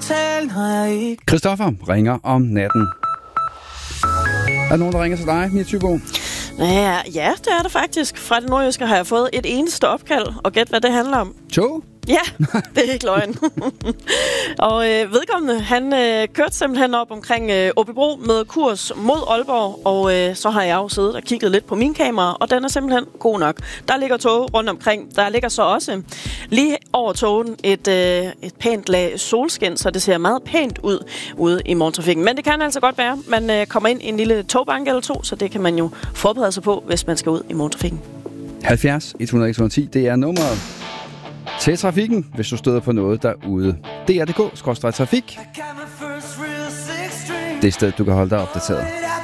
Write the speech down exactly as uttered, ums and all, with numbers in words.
tale, når jeg ikke... Christoffer ringer om natten. Er der nogen, der ringer til dig, Mia Thybo? Ja, ja, det er det faktisk. Fra det nordjyske har jeg fået et eneste opkald, og gæt, hvad det handler om. Tog? Ja, det er ikke løgn. og øh, vedkommende, han øh, kørte simpelthen op omkring øh, Åbybro med kurs mod Aalborg, og øh, så har jeg jo siddet og kigget lidt på min kamera, og den er simpelthen god nok. Der ligger tog rundt omkring. Der ligger så også lige over togen et, øh, et pænt lag solskin, så det ser meget pænt ud ude i morgentrafikken. Men det kan altså godt være, man øh, kommer ind i en lille togbank eller to, så det kan man jo forberede sig på, hvis man skal ud i morgentrafikken. halvfjerds et hundrede et hundrede ti, det er nummeret til trafikken, hvis du støder på noget derude. D R punktum d k skråstreg trafik. Det er stedet, du kan holde dig opdateret.